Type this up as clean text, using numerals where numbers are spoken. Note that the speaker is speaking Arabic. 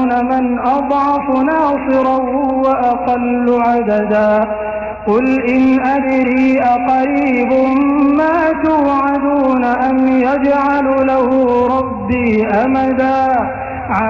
تخافون من أضعف ناصرا وأقل عددا قل إن أدري أقريب ما توعدون أم يجعل له ربي أمدا